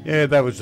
Yeah, that was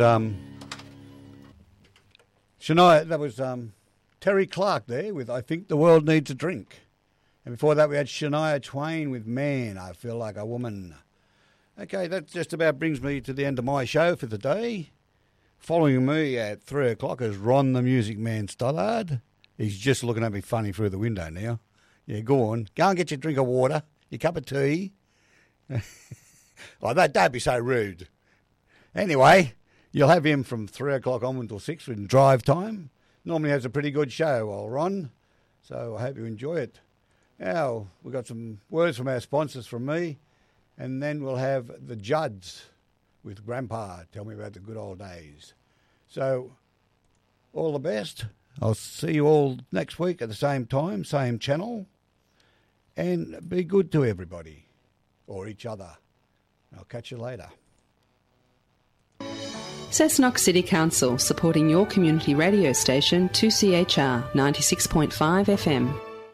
Shania. That was Terry Clark there with "I Think the World Needs a Drink," and before that we had Shania Twain with "Man, I Feel Like a Woman." Okay, that just about brings me to the end of my show for the day. Following me at 3 o'clock is Ron the Music Man Stoddard. He's just looking at me funny through the window now. Yeah, go on. Go and get your drink of water, your cup of tea. Oh, don't be so rude. Anyway, you'll have him from 3 o'clock on until 6 in drive time. Normally has a pretty good show, old Ron. So I hope you enjoy it. Now, we've got some words from our sponsors from me. And then we'll have the Judds with Grandpa. Tell me about the good old days. So, all the best. I'll see you all next week at the same time, same channel. And be good to everybody, or each other. I'll catch you later. Cessnock City Council, supporting your community radio station 2CHR 96.5 FM.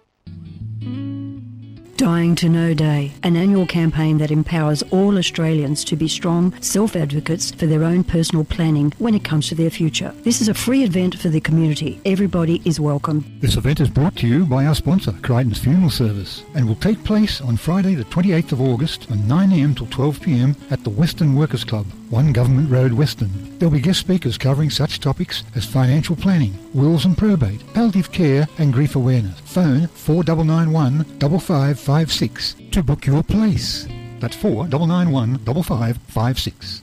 Dying to Know Day, an annual campaign that empowers all Australians to be strong self-advocates for their own personal planning when it comes to their future. This is a free event for the community. Everybody is welcome. This event is brought to you by our sponsor, Crichton's Funeral Service, and will take place on Friday the 28th of August from 9am till 12pm at the Western Workers Club, 1 Government Road, Western. There will be guest speakers covering such topics as financial planning, wills and probate, palliative care and grief awareness. Phone 4991 5556 to book your place. That's 4991 5556.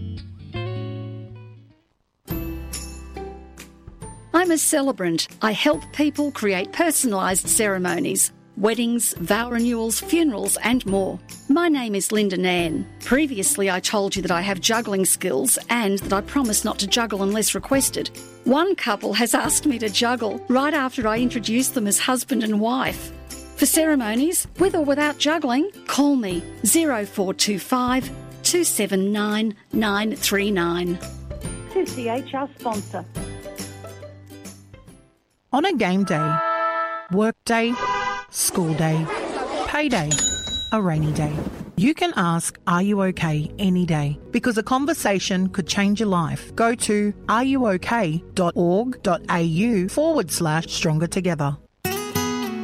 I'm a celebrant. I help people create personalised ceremonies, weddings, vow renewals, funerals and more. My name is Linda Nairn. Previously I told you that I have juggling skills and that I promise not to juggle unless requested. One couple has asked me to juggle right after I introduced them as husband and wife. For ceremonies, with or without juggling, call me 0425 279 939. 2CHR sponsor. On a game day, work day, school day, payday, a rainy day, you can ask, "Are you okay?" any day, because a conversation could change your life. Go to areyouok.org.au/stronger together.